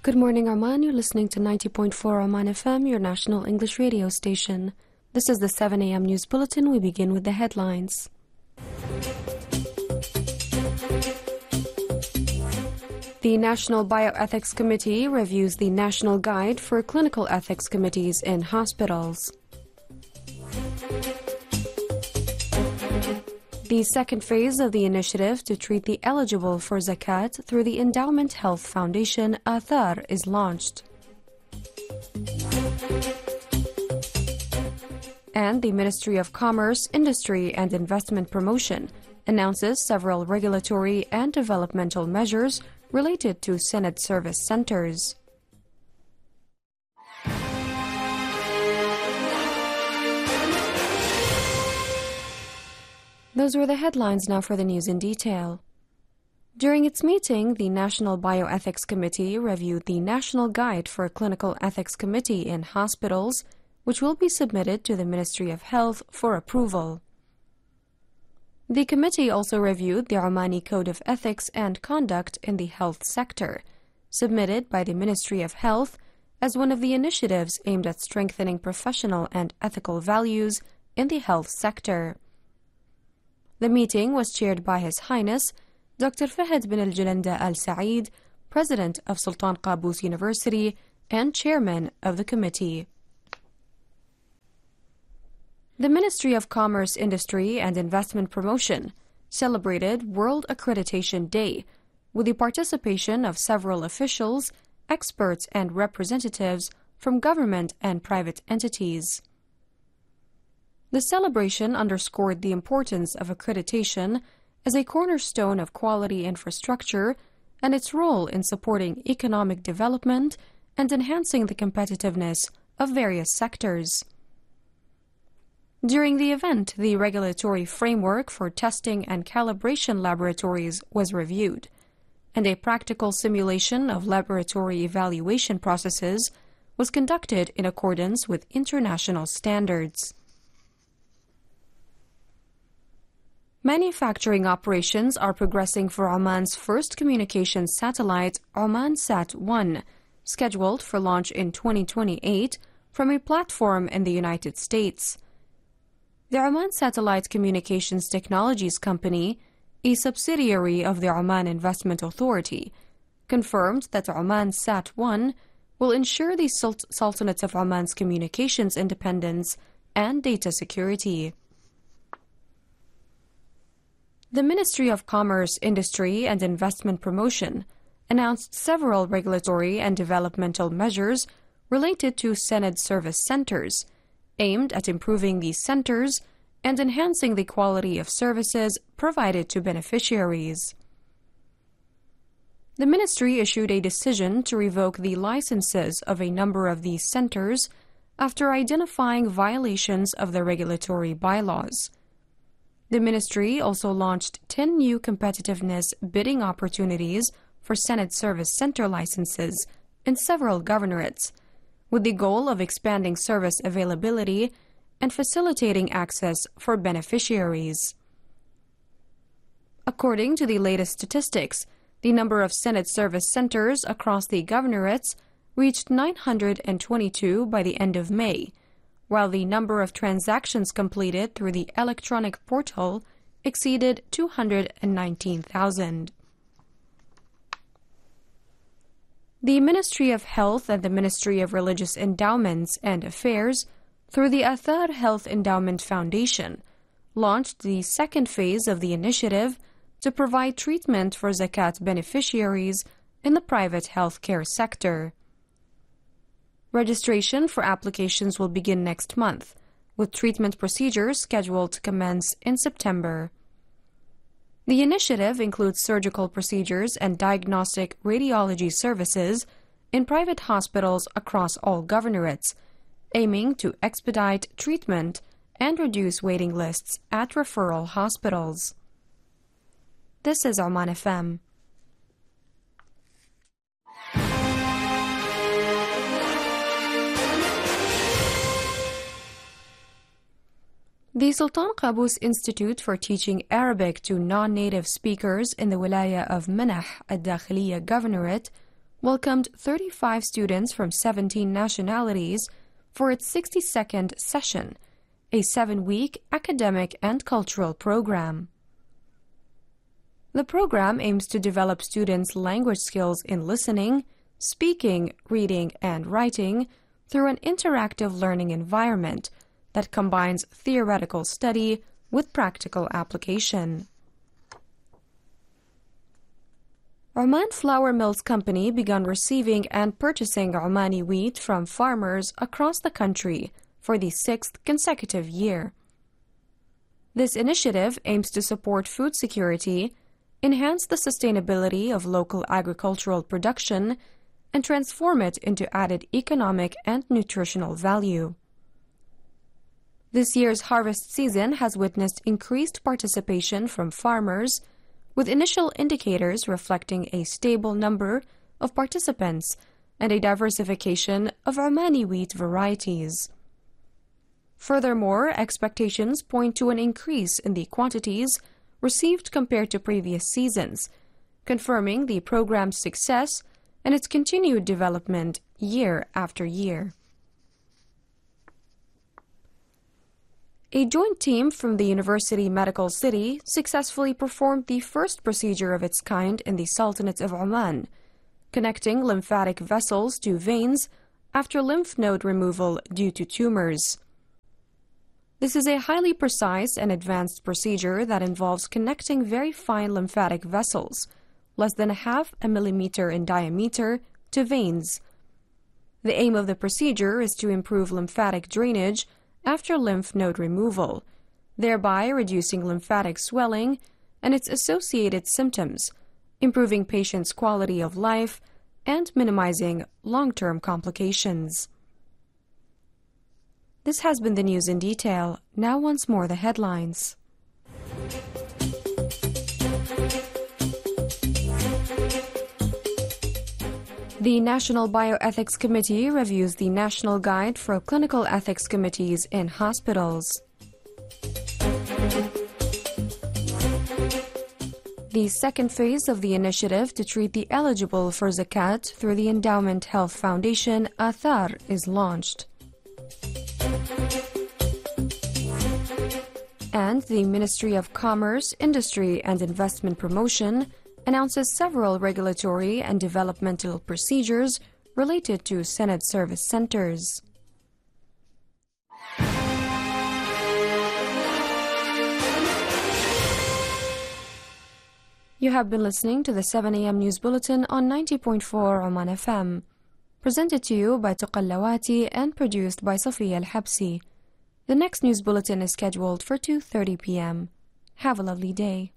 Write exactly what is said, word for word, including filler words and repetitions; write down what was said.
Good morning, Oman. You're listening to ninety point four Oman F M, your national English radio station. This is the seven a m news bulletin. We begin with the headlines. The National Bioethics Committee reviews the National Guide for Clinical Ethics Committees in Hospitals. The second phase of the initiative to treat the eligible for zakat through the Endowment Health Foundation, Athar, is launched. And the Ministry of Commerce, Industry and Investment Promotion announces several regulatory and developmental measures related to Senate service centers. Those were the headlines. Now for the news in detail. During its meeting, the National Bioethics Committee reviewed the National Guide for Clinical Ethics Committee in Hospitals, which will be submitted to the Ministry of Health for approval. The committee also reviewed the Omani Code of Ethics and Conduct in the Health Sector, submitted by the Ministry of Health as one of the initiatives aimed at strengthening professional and ethical values in the health sector. The meeting was chaired by His Highness Doctor Fahd bin Al-Jalanda Al-Saeed, President of Sultan Qaboos University and Chairman of the committee. The Ministry of Commerce, Industry and Investment Promotion celebrated World Accreditation Day with the participation of several officials, experts and representatives from government and private entities. The celebration underscored the importance of accreditation as a cornerstone of quality infrastructure and its role in supporting economic development and enhancing the competitiveness of various sectors. During the event, the regulatory framework for testing and calibration laboratories was reviewed, and a practical simulation of laboratory evaluation processes was conducted in accordance with international standards. Manufacturing operations are progressing for Oman's first communications satellite, Omansat one, scheduled for launch in twenty twenty-eight from a platform in the United States. The Oman Satellite Communications Technologies Company, a subsidiary of the Oman Investment Authority, confirmed that Omansat one will ensure the Sult- Sultanate of Oman's communications independence and data security. The Ministry of Commerce, Industry and Investment Promotion announced several regulatory and developmental measures related to Senate service centers, aimed at improving these centers and enhancing the quality of services provided to beneficiaries. The ministry issued a decision to revoke the licenses of a number of these centers after identifying violations of the regulatory bylaws. The ministry also launched ten new competitiveness bidding opportunities for Senate Service Center licenses in several governorates, with the goal of expanding service availability and facilitating access for beneficiaries. According to the latest statistics, the number of Senate Service Centers across the governorates reached nine hundred twenty-two by the end of May, while the number of transactions completed through the electronic portal exceeded two hundred nineteen thousand. The Ministry of Health and the Ministry of Religious Endowments and Affairs, through the Athar Health Endowment Foundation, launched the second phase of the initiative to provide treatment for zakat beneficiaries in the private healthcare sector. Registration for applications will begin next month, with treatment procedures scheduled to commence in September. The initiative includes surgical procedures and diagnostic radiology services in private hospitals across all governorates, aiming to expedite treatment and reduce waiting lists at referral hospitals. This is Oman F M. The Sultan Qaboos Institute for Teaching Arabic to Non-Native Speakers in the Wilaya of Manah, Al-Dakhiliya Governorate, welcomed thirty-five students from seventeen nationalities for its sixty-second session, a seven-week academic and cultural program. The program aims to develop students' language skills in listening, speaking, reading, and writing through an interactive learning environment that combines theoretical study with practical application. Oman Flour Mills Company began receiving and purchasing Omani wheat from farmers across the country for the sixth consecutive year. This initiative aims to support food security, enhance the sustainability of local agricultural production, and transform it into added economic and nutritional value. This year's harvest season has witnessed increased participation from farmers, with initial indicators reflecting a stable number of participants and a diversification of Omani wheat varieties. Furthermore, expectations point to an increase in the quantities received compared to previous seasons, confirming the program's success and its continued development year after year. A joint team from the University Medical City successfully performed the first procedure of its kind in the Sultanate of Oman, connecting lymphatic vessels to veins after lymph node removal due to tumors. This is a highly precise and advanced procedure that involves connecting very fine lymphatic vessels, less than half a millimeter in diameter, to veins. The aim of the procedure is to improve lymphatic drainage after lymph node removal, thereby reducing lymphatic swelling and its associated symptoms, improving patients' quality of life, and minimizing long-term complications. This has been the news in detail. Now once more the headlines. The National Bioethics Committee reviews the National Guide for Clinical Ethics Committees in Hospitals. The second phase of the initiative to treat the eligible for zakat through the Endowment Health Foundation, Athar, is launched. And the Ministry of Commerce, Industry and Investment Promotion announces several regulatory and developmental procedures related to Senate service centers. You have been listening to the seven A M News Bulletin on ninety point four Oman F M, presented to you by Tuqallawati and produced by Safiya Al-Habsi. The next news bulletin is scheduled for two thirty p m Have a lovely day.